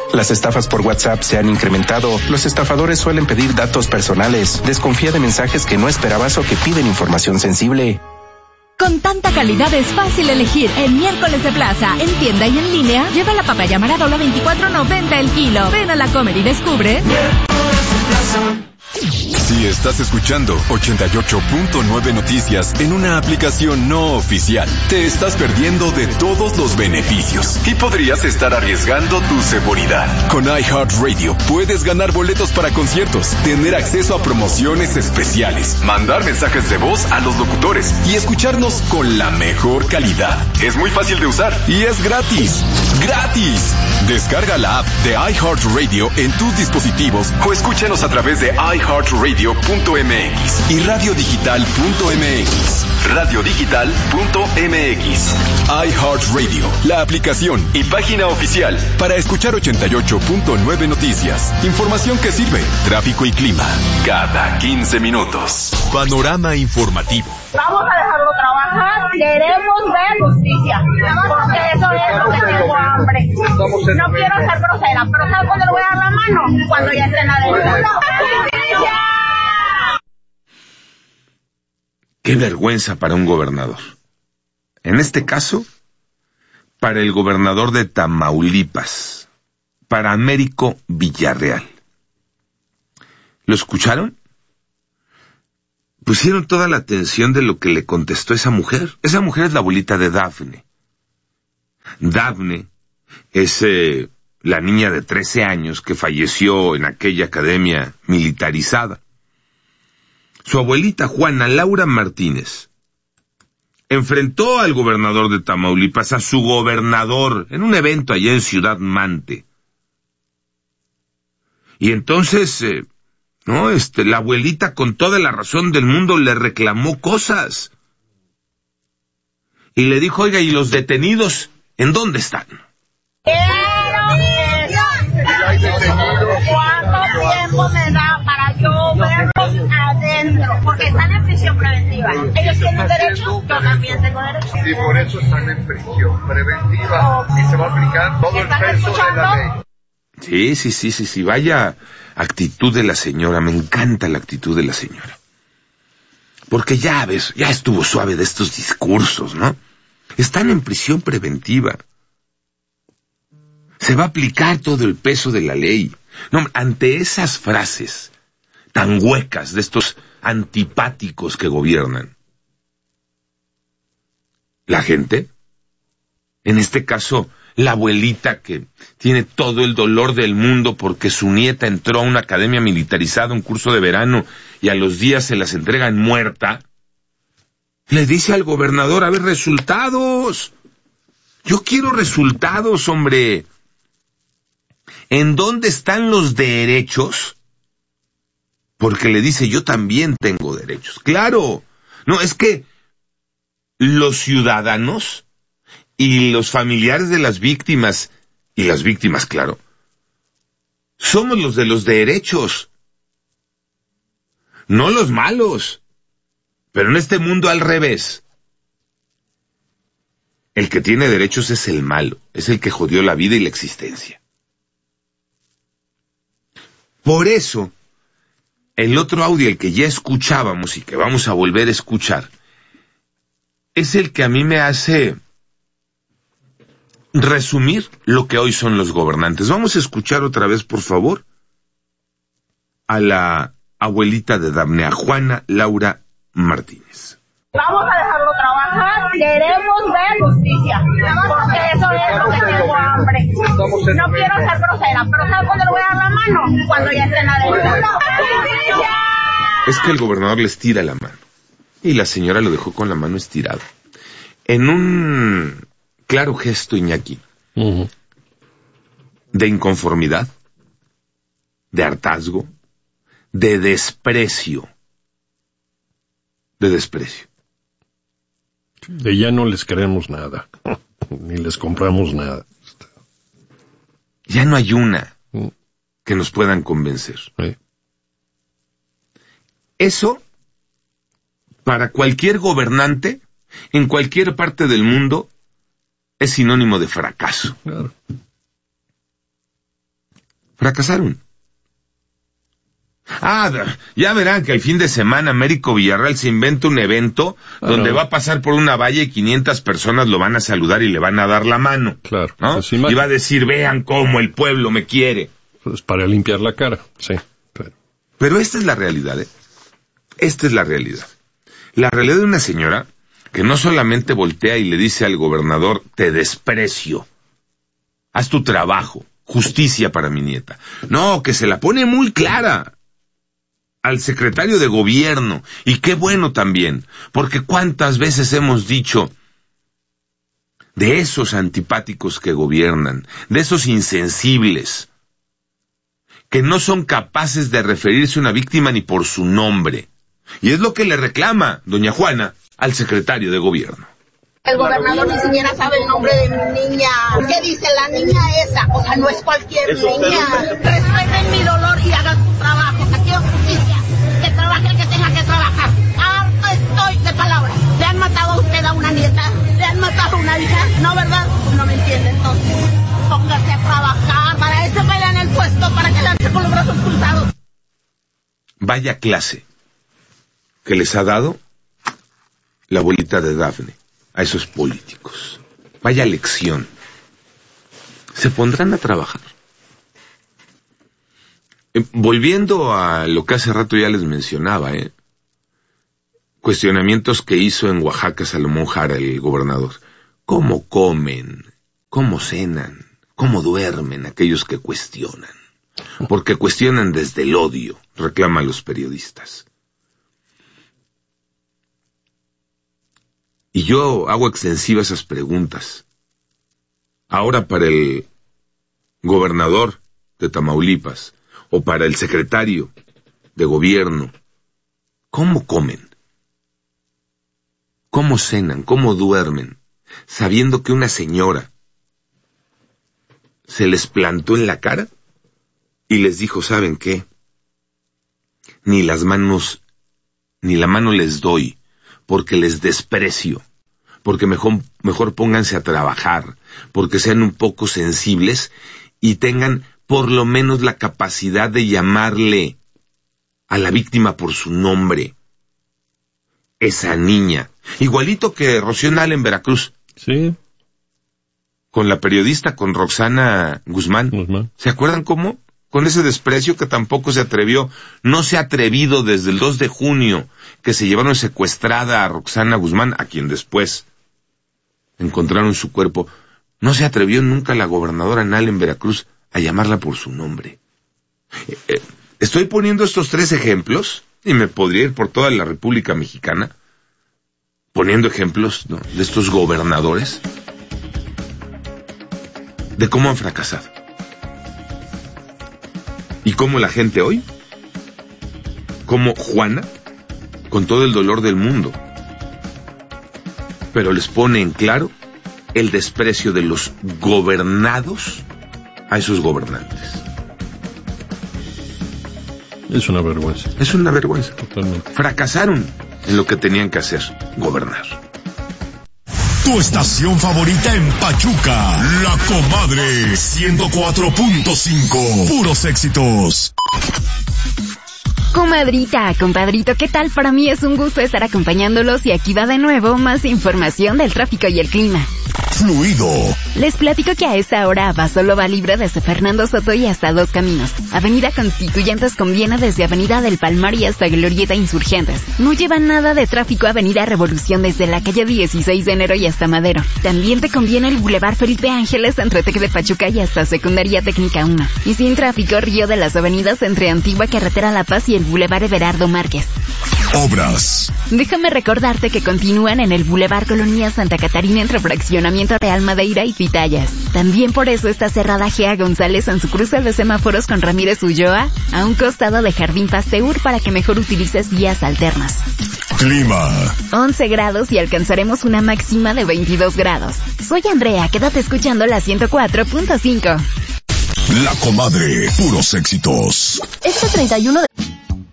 Las estafas por WhatsApp se han incrementado. Los estafadores suelen pedir datos personales. Desconfía de mensajes que no esperabas o que piden información sensible. Con tanta calidad es fácil elegir. En Miércoles de Plaza, en tienda y en línea, lleva la papaya Maradola 24.90 el kilo. Ven a la Comer y descubre. Si estás escuchando 88.9 Noticias en una aplicación no oficial, te estás perdiendo de todos los beneficios y podrías estar arriesgando tu seguridad. Con iHeartRadio puedes ganar boletos para conciertos, tener acceso a promociones especiales, mandar mensajes de voz a los locutores y escucharnos con la mejor calidad. Es muy fácil de usar y es gratis. ¡Gratis! Descarga la app de iHeartRadio en tus dispositivos o escúchanos a través de iHeartRadio.mx y radiodigital.mx. Radiodigital.mx. iHeartRadio, la aplicación y página oficial para escuchar 88.9 Noticias. Información que sirve, tráfico y clima, cada 15 minutos. Panorama informativo. Vamos a dejarlo trabajar, queremos ver justicia, porque eso es lo que tengo hambre. No quiero ser grosera, pero ¿sabes cuándo le voy a dar la mano? Cuando ya estén adentro. Qué vergüenza para un gobernador. En este caso, para el gobernador de Tamaulipas, para Américo Villarreal. ¿Lo escucharon? Pusieron toda la atención de lo que le contestó esa mujer. Esa mujer es la abuelita de Dafne. Dafne es la niña de 13 años que falleció en aquella academia militarizada. Su abuelita Juana Laura Martínez enfrentó al gobernador de Tamaulipas, a su gobernador, en un evento allá en Ciudad Mante. Y entonces, la abuelita con toda la razón del mundo le reclamó cosas. Y le dijo, oiga, ¿y los detenidos en dónde están? ¿Cuánto tiempo me da para yo verlos adentro? Porque están en prisión preventiva. Ellos tienen derecho, yo también tengo derecho. Y por eso están en prisión preventiva. Y se va a aplicar todo el peso de la ley. Sí. Vaya actitud de la señora. Me encanta la actitud de la señora. Porque ya ves, ya estuvo suave de estos discursos, ¿no? Están en prisión preventiva. Se va a aplicar todo el peso de la ley. No, ante esas frases tan huecas de estos antipáticos que gobiernan, la gente, en este caso, la abuelita que tiene todo el dolor del mundo porque su nieta entró a una academia militarizada, un curso de verano, y a los días se las entregan muerta, le dice al gobernador, a ver, resultados. Yo quiero resultados, hombre. ¿En dónde están los derechos? Porque le dice, yo también tengo derechos. Claro, no, es que los ciudadanos y los familiares de las víctimas, y las víctimas, claro, somos los de los derechos, no los malos. Pero en este mundo al revés. El que tiene derechos es el malo, es el que jodió la vida y la existencia. Por eso, el otro audio, el que ya escuchábamos y que vamos a volver a escuchar, es el que a mí me hace resumir lo que hoy son los gobernantes. Vamos a escuchar otra vez, por favor, a la abuelita de Dafne, a Juana Laura Martínez. Vamos a dejarlo trabajar, queremos ver justicia, porque eso es lo que tengo hambre. No quiero ser grosera, pero ¿sabes cuándo le voy a dar la mano? Cuando ya estén adentro. Es que el gobernador les tira la mano, y la señora lo dejó con la mano estirada. En un claro gesto, Iñaki, de inconformidad, de hartazgo, de desprecio. De ya no les queremos nada, ni les compramos nada. Ya no hay una que nos puedan convencer. Sí. Eso, para cualquier gobernante, en cualquier parte del mundo, es sinónimo de fracaso. Claro. Fracasaron. Ya verán que el fin de semana Américo Villarreal se inventa un evento donde va a pasar por una valla y 500 personas lo van a saludar y le van a dar la mano. Claro. ¿No? Pues y va a decir, vean cómo el pueblo me quiere. Pues para limpiar la cara, sí. Claro. Pero esta es la realidad, ¿eh? Esta es la realidad. La realidad de una señora que no solamente voltea y le dice al gobernador, te desprecio, haz tu trabajo, justicia para mi nieta. No, que se la pone muy clara al secretario de gobierno, y qué bueno también, porque cuántas veces hemos dicho de esos antipáticos que gobiernan, de esos insensibles, que no son capaces de referirse a una víctima ni por su nombre, y es lo que le reclama doña Juana al secretario de gobierno. El gobernador ni siquiera sabe el nombre de mi niña. ¿Qué dice la niña esa? O sea, no es cualquier niña. Respeten mi dolor y hagan su trabajo. Aquí es justicia. Que trabaje el que tenga que trabajar. Harto estoy de palabras. ¿Le han matado a usted a una nieta? ¿Le han matado a una hija? ¿No, verdad? Pues no me entiende, entonces. Póngase a trabajar. Para eso vayan el puesto, para quedarse con los brazos cruzados. Vaya clase que les ha dado la abuelita de Dafne a esos políticos. Vaya lección. Se pondrán a trabajar. Volviendo a lo que hace rato ya les mencionaba, cuestionamientos que hizo en Oaxaca Salomón Jara, el gobernador. ¿Cómo comen? ¿Cómo cenan? ¿Cómo duermen aquellos que cuestionan? Porque cuestionan desde el odio, reclaman los periodistas. Y yo hago extensiva esas preguntas. Ahora para el gobernador de Tamaulipas o para el secretario de gobierno, ¿cómo comen? ¿Cómo cenan? ¿Cómo duermen? Sabiendo que una señora se les plantó en la cara y les dijo, ¿saben qué? Ni la mano les doy, porque les desprecio, porque mejor pónganse a trabajar, porque sean un poco sensibles y tengan por lo menos la capacidad de llamarle a la víctima por su nombre. Esa niña, igualito que Rocío Nale en Veracruz. Sí. Con la periodista, con Roxana Guzmán. ¿Se acuerdan cómo? Con ese desprecio que tampoco se atrevió, no se ha atrevido desde el 2 de junio que se llevaron secuestrada a Roxana Guzmán, a quien después encontraron su cuerpo. No se atrevió nunca la gobernadora Nale en Veracruz a llamarla por su nombre. Estoy poniendo estos 3 ejemplos, y me podría ir por toda la República Mexicana, poniendo ejemplos, ¿no?, de estos gobernadores, de cómo han fracasado. Y cómo la gente hoy, como Juana, con todo el dolor del mundo, pero les pone en claro el desprecio de los gobernados a esos gobernantes. Es una vergüenza. Es una vergüenza. Totalmente. Fracasaron en lo que tenían que hacer, gobernar. Tu estación favorita en Pachuca, La Comadre 104.5. Puros éxitos. Comadrita, compadrito, ¿qué tal? Para mí es un gusto estar acompañándolos y aquí va de nuevo más información del tráfico y el clima. Fluido. Les platico que a esta hora Abasolo va libre desde Fernando Soto y hasta Dos Caminos. Avenida Constituyentes conviene desde Avenida del Palmar y hasta Glorieta Insurgentes. No lleva nada de tráfico Avenida Revolución desde la calle 16 de enero y hasta Madero. También te conviene el Boulevard Felipe Ángeles entre Tec de Pachuca y hasta Secundaria Técnica 1. Y sin tráfico Río de las Avenidas entre Antigua Carretera La Paz y el Boulevard Everardo Márquez. Obras. Déjame recordarte que continúan en el Boulevard Colonia Santa Catarina entre Fraccionamiento Real Madeira y Pitayas. También por eso está cerrada Gea González en su cruce de semáforos con Ramírez Ulloa, a un costado de Jardín Pasteur para que mejor utilices vías alternas. Clima. 11 grados y alcanzaremos una máxima de 22 grados. Soy Andrea, quédate escuchando la 104.5. La Comadre, puros éxitos. Este 31 de